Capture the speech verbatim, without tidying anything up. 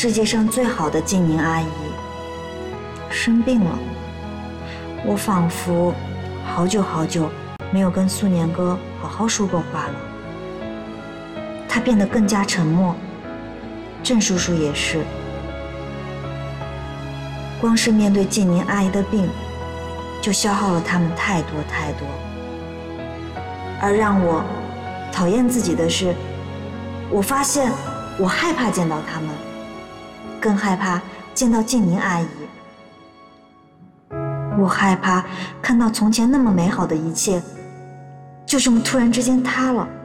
世界上最好的静宁阿姨生病了。我仿佛好久好久没有跟素年哥好好说过话了。他变得更加沉默，郑叔叔也是。光是面对静宁阿姨的病，就消耗了他们太多太多。而让我讨厌自己的是，我发现我害怕见到他们，更害怕见到静宁阿姨。我害怕看到从前那么美好的一切，就这么突然之间塌了。